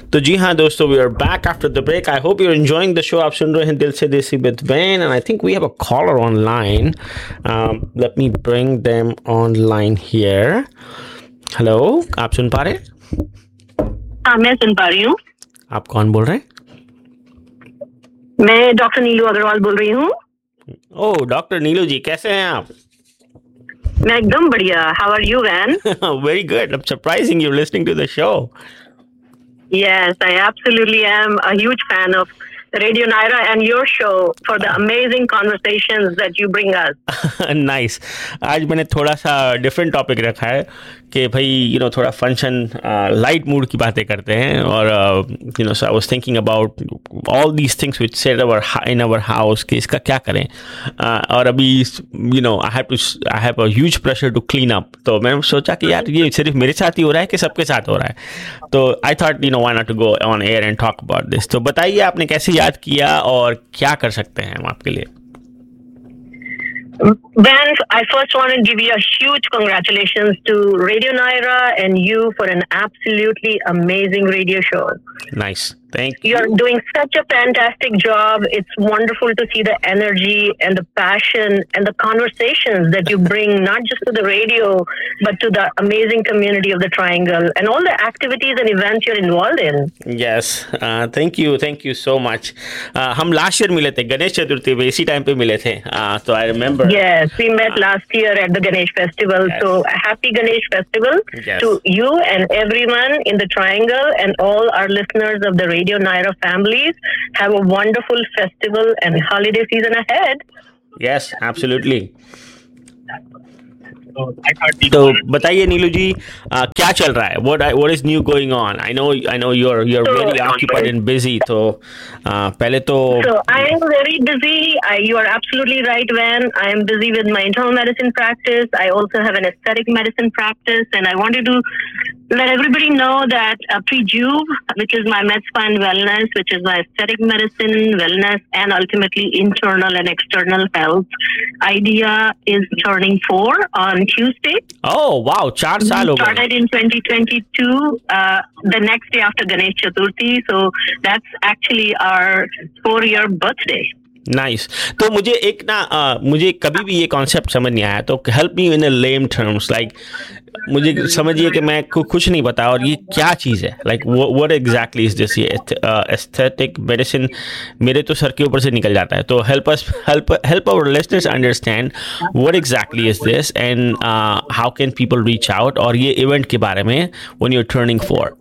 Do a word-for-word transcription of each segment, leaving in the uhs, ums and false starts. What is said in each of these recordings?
तो जी हाँ दोस्तों, we are back after the break. I hope you're enjoying the show. आप सुन रहे हैं दिल से देसी with van, and I think we have a caller online. Um, let me bring them online here. Hello, आप सुन पा रहे हैं? हाँ, मैं सुन पा रही हूँ. आप कौन बोल रहे हैं? मैं डॉक्टर नीलू अग्रवाल बोल रही हूँ. ओह, डॉक्टर नीलू जी, कैसे हैं आप? मैं एकदम बढ़िया. How are you, Van? Very good. I'm surprising you're listening to the show. Yes, I absolutely am a huge fan of Radio Naira and your show for the amazing conversations that you bring us. Nice. आज मैंने थोड़ा सा different topic रखा है कि भाई you know थोड़ा function light mood की बातें करते हैं और you know so I was thinking about all these things which set our in our house कि इसका क्या करें. uh, और अभी you know I have to I have a huge pressure to clean up. तो मैंने सोचा कि यार ये सिर्फ मेरे साथ ही हो रहा है कि सबके साथ हो रहा है. तो I thought you know why not to go on air and talk about this. तो बताइए आपने कैसे याद किया और क्या कर सकते हैं हम आपके लिए. Van, I first want to give you a huge congratulations to Radio Naira and you for an absolutely amazing radio show. Nice. Thank you. You're doing such a fantastic job. It's wonderful to see the energy and the passion and the conversations that you bring, not just to the radio, but to the amazing community of the Triangle and all the activities and events you're involved in. Yes. Uh, thank you. Thank you so much. Uh, हम last year मिले थे गणेश चतुर्थी पे, इसी time पे मिले थे. uh, so I remember. Yes, we met uh, last year at the Ganesh Festival. Yes. So happy Ganesh Festival. Yes. To you and everyone in the Triangle and all our listeners of the Radio Naira families. Have a wonderful festival and holiday season ahead. Yes, absolutely. तो बताइए नीलू जी, uh, क्या चल रहा है? What what is new going on? I know I know you're you're so, very occupied and busy. तो uh, पहले तो. So I am very busy. I, you are absolutely right, Van. I am busy with my internal medicine practice. I also have an aesthetic medicine practice, and I wanted to let everybody know that uh, Prejuve, which is my med spa and wellness, which is my aesthetic medicine, wellness, and ultimately internal and external health idea, is turning four on Tuesday. Oh wow! चार साल हो गए. Started in twenty twenty-two, uh, the next day after Ganesh Chaturthi. So that's actually our four-year birthday. Nice. तो मुझे एक ना uh, मुझे कभी भी ये कॉन्सेप्ट समझ नहीं आया, तो हेल्प मी इन लेम टर्म्स. लाइक मुझे समझिए कि मैं कुछ नहीं पता और ये क्या चीज़ है. Like what exactly is this. ये एस्थेटिक मेडिसिन मेरे तो सर के ऊपर से निकल जाता है. तो help us help help our listeners understand what exactly is this and how can people reach out. और ये इवेंट के बारे में when you are turning four.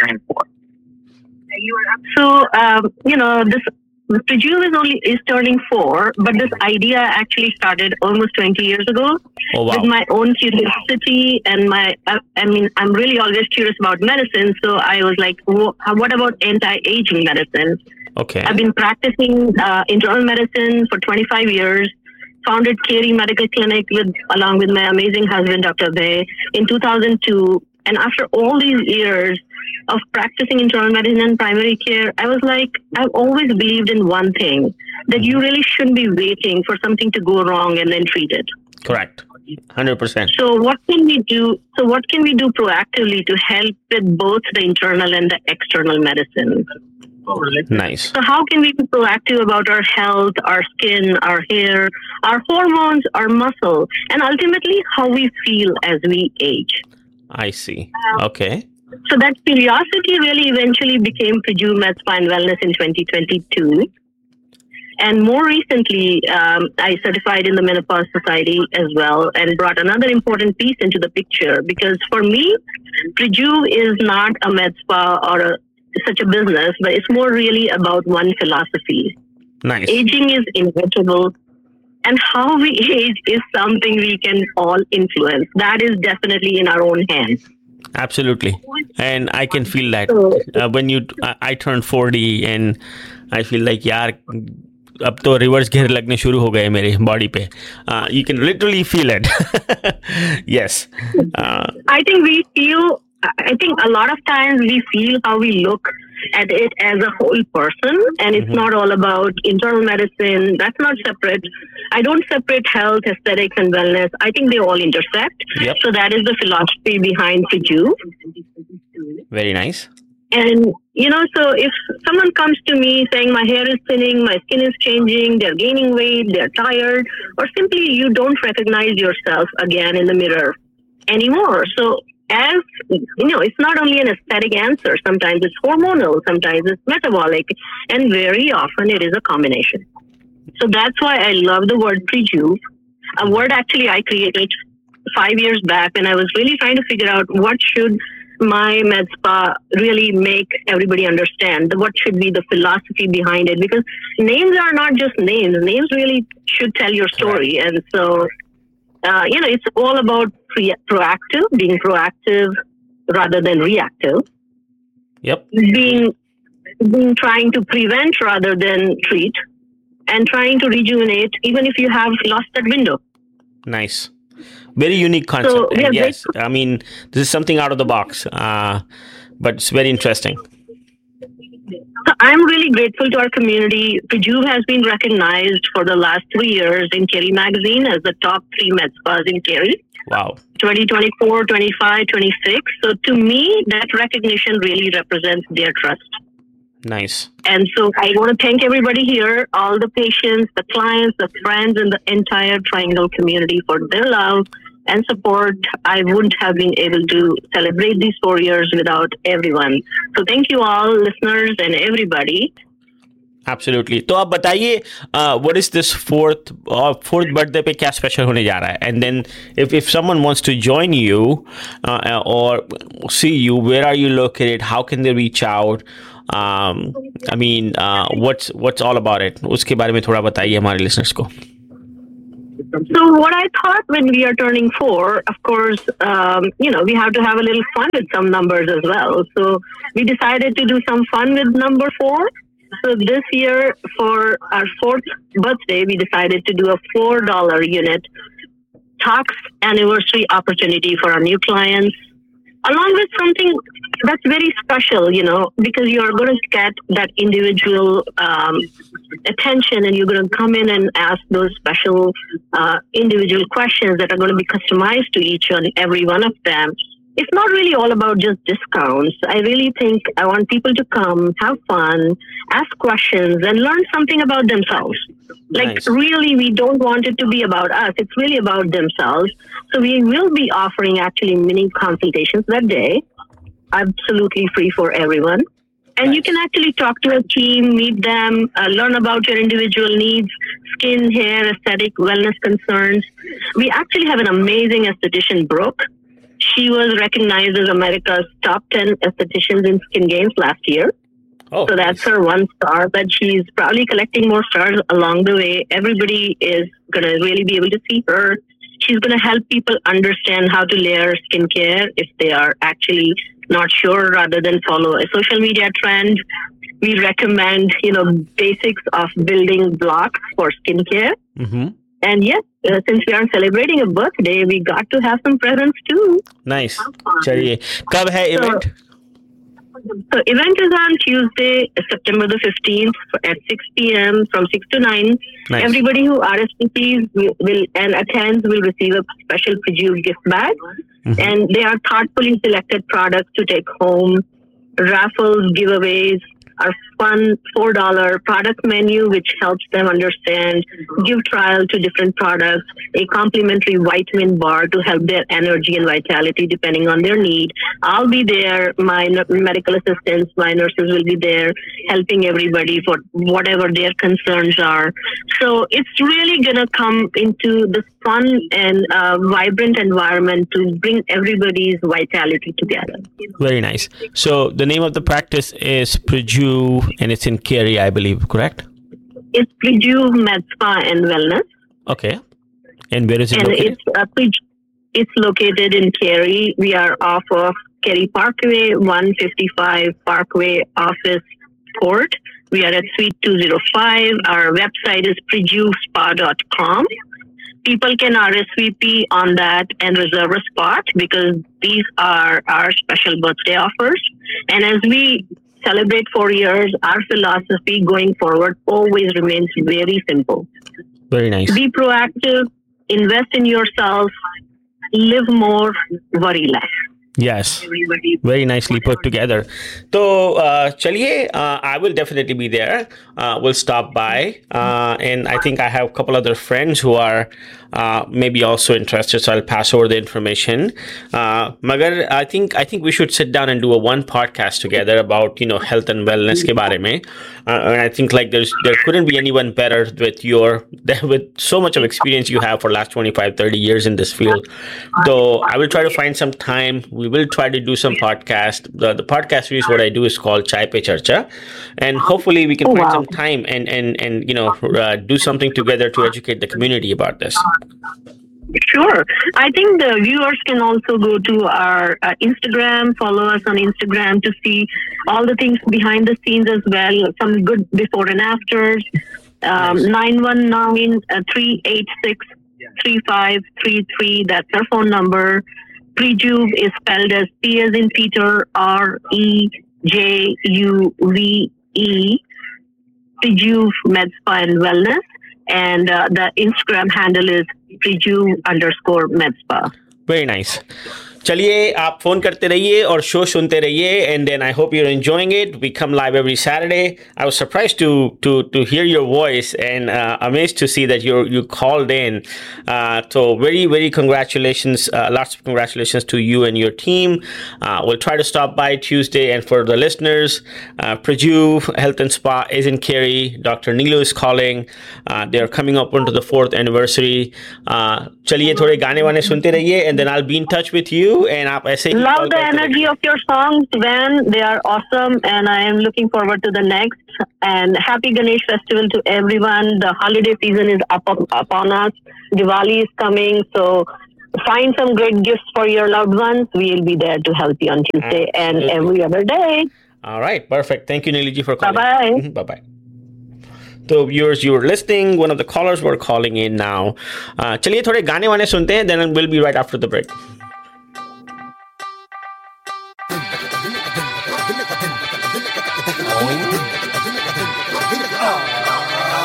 So um, you know this. Prejuve is only is turning four, but this idea actually started almost twenty years ago. Oh, wow. With my own curiosity and my, I, I mean, I'm really always curious about medicine. So I was like, what about anti-aging medicine? Okay. I've been practicing uh, internal medicine for twenty-five years. Founded Carey Medical Clinic with along with my amazing husband, Doctor Bay, in two thousand two. And after all these years of practicing internal medicine and primary care, I was like, I've always believed in one thing, that you really shouldn't be waiting for something to go wrong and then treat it. Correct. one hundred percent. So what can we do? So what can we do proactively to help with both the internal and the external medicine? Nice. So how can we be proactive about our health, our skin, our hair, our hormones, our muscle, and ultimately how we feel as we age? I see. Okay. So that curiosity really eventually became Prejuve Med Spa and Wellness in twenty twenty-two. And more recently, um, I certified in the Menopause Society as well and brought another important piece into the picture. Because for me, Prejuve is not a med spa or a, such a business, but it's more really about one philosophy. Nice. Aging is inevitable. And how we age is something we can all influence. That is definitely in our own hands. Absolutely. And I can feel that. Uh, when you, I, I turned forty and I feel like, यार अब तो reverse घेर लगने शुरू हो गए मेरे body पे. You can literally feel it. Yes. Uh, I think we feel, I think a lot of times we feel how we look at it as a whole person, and it's mm-hmm. not all about internal medicine. That's not separate. I don't separate health, aesthetics, and wellness. I think they all intersect. Yep. So that is the philosophy behind Prejuve. Very nice. And You know, so if someone comes to me saying my hair is thinning, my skin is changing, they're gaining weight, they're tired, or simply you don't recognize yourself again in the mirror anymore. So as, you know, it's not only an aesthetic answer. Sometimes it's hormonal, sometimes it's metabolic, and very often it is a combination. So that's why I love the word Prejuve, a word actually I created five years back, and I was really trying to figure out what should my med spa really make everybody understand, what should be the philosophy behind it, because names are not just names. Names really should tell your story. And so, uh, you know, it's all about pre- proactive, being proactive rather than reactive. Yep. Being, being trying to prevent rather than treat, and trying to rejuvenate even if you have lost that window. Nice. Very unique concept. So, and yeah, yes, I mean, this is something out of the box, uh, but it's very interesting. So I'm really grateful to our community. Prejuve has been recognized for the last three years in Cary Magazine as the top three med spas in Cary. Wow. twenty twenty-four, twenty-five, twenty-six. So to me, that recognition really represents their trust. Nice. And so I want to thank everybody here, all the patients, the clients, the friends, and the entire Triangle community for their love and support. I wouldn't have been able to celebrate these four years without everyone. So thank you all, listeners and everybody. Absolutely. तो आप बताइए, uh, what is this fourth uh, fourth birthday पे क्या special होने जा रहा है? And then if if someone wants to join you uh, or see you, where are you located? How can they reach out? Um, I mean, uh, what's what's all about it? उसके बारे में थोड़ा बताइए हमारे listeners को. So what I thought when we are turning four, of course, um, you know, we have to have a little fun with some numbers as well. So we decided to do some fun with number four. So this year, for our fourth birthday, we decided to do a four dollar unit tax anniversary opportunity for our new clients, along with something that's very special, you know, because you're going to get that individual um, attention, and you're going to come in and ask those special uh, individual questions that are going to be customized to each and every one of them. It's not really all about just discounts. I really think I want people to come, have fun, ask questions, and learn something about themselves. Like, Nice. really, we don't want it to be about us. It's really about themselves. So we will be offering actually mini consultations that day, absolutely free for everyone. And you Nice. can actually talk to a team, meet them, uh, learn about your individual needs, skin, hair, aesthetic, wellness concerns. We actually have an amazing esthetician, Brooke. She was recognized as America's top ten estheticians in Skin Games last year. Oh, So that's her one star, but she's probably collecting more stars along the way. Everybody is going to really be able to see her. She's going to help people understand how to layer skincare if they are actually not sure, rather than follow a social media trend. We recommend, you know, basics of building blocks for skincare. Mm-hmm. And yes, uh, since we are celebrating a birthday, we got to have some presents too. Nice. चलिए, कब है So- event? So event is on Tuesday, September the fifteenth at six p.m. from six to nine. Nice. Everybody who R S V Ps will, will and attends will receive a special Prejuve gift bag. Mhm. And they are thoughtfully selected products to take home, raffles, giveaways, our fun four dollar product menu, which helps them understand, give trial to different products, a complimentary vitamin bar to help their energy and vitality depending on their need. I'll be there. My n- medical assistants, my nurses will be there helping everybody for whatever their concerns are. So it's really going to come into this fun and uh, vibrant environment to bring everybody's vitality together. Very nice. So the name of the practice is Prejuve, and it's in Cary, I believe, correct? It's Prejuve Med Spa and Wellness. Okay. And where is it And located? it's uh, Preju- it's located in Cary. We are off of Cary Parkway, one fifty-five Parkway Office Court. We are at Suite two oh five. Our website is prejuve spa dot com. People can R S V P on that and reserve a spot because these are our special birthday offers. And as we celebrate four years, our philosophy going forward always remains very simple. Very nice. Be proactive, invest in yourself, live more, worry less. Yes, very nicely put together. So, uh, chaliye, uh, I will definitely be there. Uh, we'll stop by, uh, and I think I have a couple other friends who are uh, maybe also interested. So I'll pass over the information. Uh, Magar, I think I think we should sit down and do a one podcast together about you know health and wellness ke bare mein. Uh, and I think like there's there couldn't be anyone better with your with so much of experience you have for last twenty-five, thirty years in this field. So I will try to find some time. We will try to do some podcast. The, the podcast series, what I do is called Chai Pe Charcha, and hopefully we can Oh, find wow. some time and and and you know uh, do something together to educate the community about this. Sure. I think the viewers can also go to our uh, Instagram, follow us on Instagram to see all the things behind the scenes as well, some good before and afters. Um, Nice. nine one nine, three eight six, three five three three, that's our phone number. Prejuve is spelled as P as in Peter, R E J U V E. Prejuve Med Spa and Wellness. And uh, the Instagram handle is Prejuve underscore Med Spa. Very nice. चलिए आप phone करते रहिए और show सुनते रहिए and then I hope you're enjoying it. We come live every Saturday. I was surprised to to to hear your voice and uh, amazed to see that you you called in. Uh, so very very congratulations, uh, lots of congratulations to you and your team. Uh, we'll try to stop by Tuesday, and for the listeners, uh, Prejuve Health and Spa is in Cary. Doctor Neelu is calling. Uh, they are coming up onto the fourth anniversary. Uh, चलिए थोड़े गाने वाने सुनते रहिए and then I'll be in touch with you. And आप ऐसे ही Love call the करते energy रहिए. of your songs, Van. They are awesome, and I am looking forward to the next. And happy Ganesh Festival to everyone. The holiday season is up, up upon us. Diwali is coming, so find some great gifts for your loved ones. We'll be there to help you on Tuesday and Absolutely. every other day. All right, perfect. Thank you, Neelu ji, for calling. Bye-bye. Bye bye. So viewers, you were listening. One of the callers were calling in now. Uh, चलिए थोड़े गाने वाने सुनते हैं. Then we'll be right after the break.